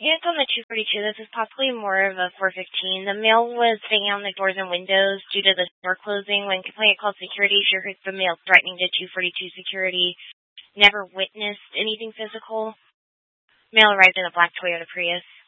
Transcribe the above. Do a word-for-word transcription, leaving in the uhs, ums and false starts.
Yeah, it's on the two forty-two. This is possibly more of a four fifteen. The mail was staying on the doors and windows due to the store closing. When complainant called security, she heard the mail threatening to two forty-two security. Never witnessed anything physical. Mail arrived in a black Toyota Prius.